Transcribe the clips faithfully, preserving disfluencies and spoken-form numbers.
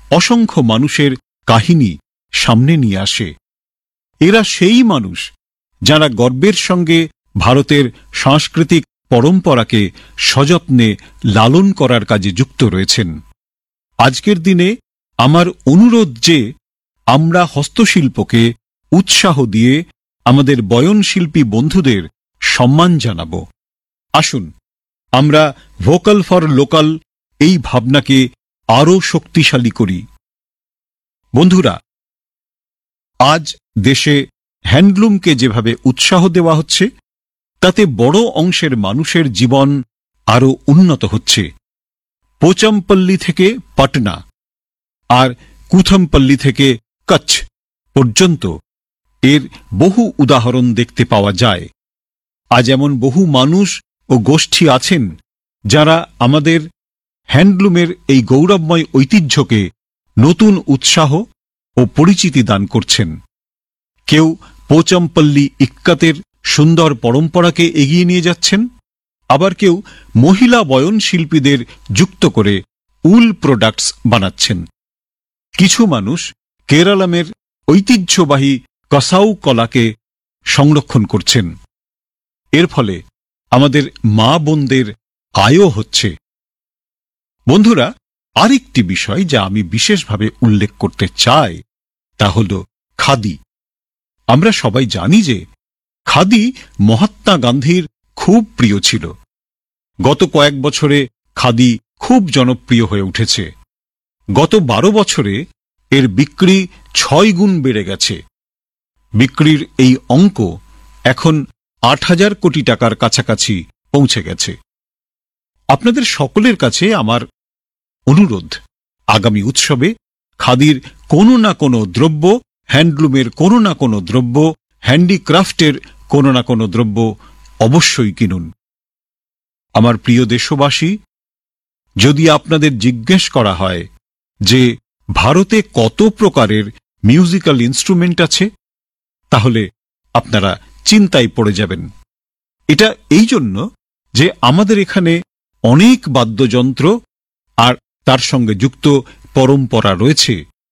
অসংখ্য মানুষের কাহিনী সামনে নিয়ে আসে। এরা সেই মানুষ যারা গর্বের সঙ্গে ভারতের সাংস্কৃতিক পরম্পরাকে সযত্নে লালন করার কাজে যুক্ত রয়েছেন। আজকের দিনে আমার অনুরোধ যে আমরা হস্তশিল্পকে উৎসাহ দিয়ে আমাদের বয়নশিল্পী বন্ধুদের সম্মান জানাব। আসুন আমরা ভোকাল ফর লোকাল এই ভাবনাকে আরও শক্তিশালী করি। বন্ধুরা, আজ দেশে হ্যান্ডলুমকে যেভাবে উৎসাহ দেওয়া হচ্ছে তাতে বড় অংশের মানুষের জীবন আরও উন্নত হচ্ছে। পোচামপল্লী থেকে পাটনা আর কুথমপল্লী থেকে কচ্ছ পর্যন্ত এর বহু উদাহরণ দেখতে পাওয়া যায়। আজ এমন বহু মানুষ ও গোষ্ঠী আছেন যারা আমাদের হ্যান্ডলুমের এই গৌরবময় ঐতিহ্যকে নতুন উৎসাহ ও পরিচিতি দান করছেন। কেউ পোচামপল্লী ইক্কাতের সুন্দর পরম্পরাকে এগিয়ে নিয়ে যাচ্ছেন, আবার কেউ মহিলা বয়নশিল্পীদের যুক্ত করে উল প্রোডাক্টস বানাচ্ছেন। কিছু মানুষ কেরালামের ঐতিহ্যবাহী কসাউ কলাকে সংরক্ষণ করছেন। এর ফলে আমাদের মা বোনদের আয়ও হচ্ছে। বন্ধুরা, আরেকটি বিষয় যা আমি বিশেষভাবে উল্লেখ করতে চাই তা হল খাদি। আমরা সবাই জানি যে খাদি মহাত্মা গান্ধীর খুব প্রিয় ছিল। গত কয়েক বছরে খাদি খুব জনপ্রিয় হয়ে উঠেছে। গত বারো বছরে এর বিক্রি ছয় গুণ বেড়ে গেছে। বিক্রির এই অঙ্ক এখন আট হাজার কোটি টাকার কাছাকাছি পৌঁছে গেছে। আপনাদের সকলের কাছে আমার অনুরোধ, আগামী উৎসবে খাদির কোনো না কোনো দ্রব্য, হ্যান্ডলুমের কোনো না কোনো দ্রব্য, হ্যান্ডিক্রাফটের কোনো না কোনো দ্রব্য অবশ্যই কিনুন। আমার প্রিয় দেশবাসী, যদি আপনাদের জিজ্ঞেস করা হয় যে ভারতে কত প্রকারের মিউজিক্যাল ইনস্ট্রুমেন্ট আছে, তাহলে আপনারা চিন্তায় পড়ে যাবেন। এটা এই জন্য যে আমাদের এখানে অনেক বাদ্যযন্ত্র আর তার সঙ্গে যুক্ত পরম্পরা রয়েছে।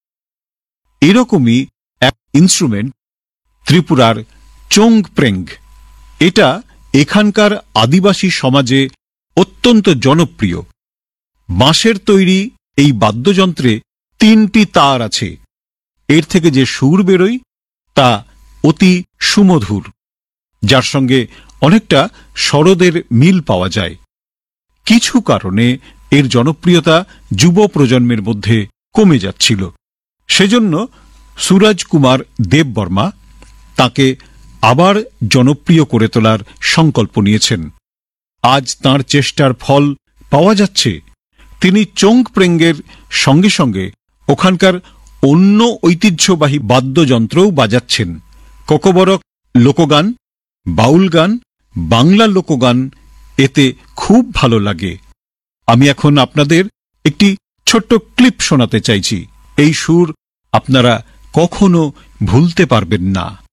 এরকমই এক ইনস্ট্রুমেন্ট ত্রিপুরার চোংপ্রেং। এটা এখানকার আদিবাসী সমাজে অত্যন্ত জনপ্রিয়। বাঁশের তৈরি এই বাদ্যযন্ত্রে তিনটি তার আছে। এর থেকে যে সুর বেরোয় তা অতি সুমধুর, যার সঙ্গে অনেকটা সরোদের মিল পাওয়া যায়। কিছু কারণে এর জনপ্রিয়তা যুব প্রজন্মের মধ্যে কমে যাচ্ছিল। সেজন্য সুরজ কুমার দেববর্মা তাকে আবার জনপ্রিয় করে তোলার সংকল্প নিয়েছেন। আজ তাঁর চেষ্টার ফল পাওয়া যাচ্ছে। তিনি চোংপ্রেংয়ের সঙ্গে সঙ্গে ওখানকার অন্য ঐতিহ্যবাহী বাদ্যযন্ত্রও বাজাচ্ছেন। কোকবরক লোকগান, বাউল গান, বাংলা লোকগান এতে খুব ভালো লাগে। আমি এখন আপনাদের একটি ছোট্ট ক্লিপ শোনাতে চাইছি। এই সুর আপনারা কখনো ভুলতে পারবেন না।